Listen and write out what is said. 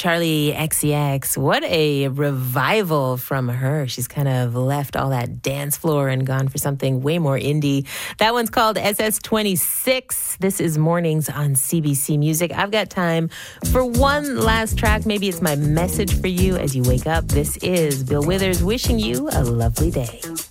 Charlie XCX. What a revival from her. She's kind of left all that dance floor and gone for something way more indie. That one's called SS26. This is Mornings on CBC Music. I've got time for one last track. Maybe it's my message for you as you wake up. This is Bill Withers wishing you a lovely day.